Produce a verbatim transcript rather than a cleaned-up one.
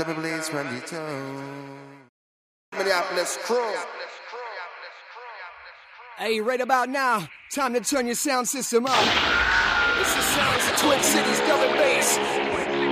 never blaze from the town. Minneapolis crew. Hey, right about now, time to turn your sound system up. It's the sounds of Twin Cities, double bass.